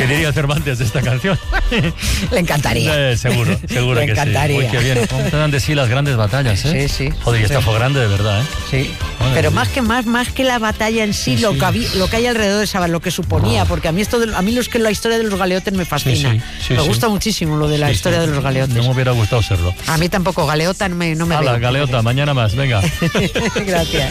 ¿Qué diría Cervantes de esta canción? Le encantaría. Seguro Le que encantaría. sí. Uy, qué bien. ¿Cómo te dan de sí las grandes batallas, eh? Sí. Joder, y esta fue grande de verdad, ¿eh? Sí. Madre Pero mía. más que la batalla en sí, lo que hay alrededor de esa, lo que suponía, porque a mí la historia de los galeotes me fascina. Sí, me gusta muchísimo lo de la historia de los galeotes. No me hubiera gustado serlo. A mí tampoco, galeota no me Hala, veo. galeota, mañana más, venga. Gracias.